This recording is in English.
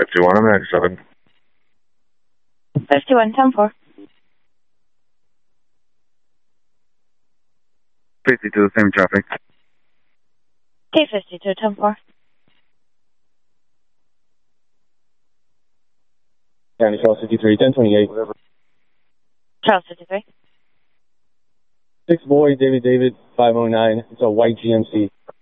51, I'm next 7. 51, 10-4. 52, same traffic. K52, 10-4. County Charles 53, 1028. Charles 53. 6 boy, David, 509. It's a white GMC.